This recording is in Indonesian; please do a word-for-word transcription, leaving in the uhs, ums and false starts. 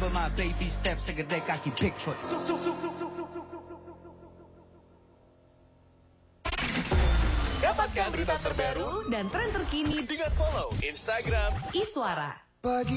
Follow my baby steps segede kaki Bigfoot. Dapatkan berita terbaru dan tren terkini dengan follow Instagram Iswara. Pagi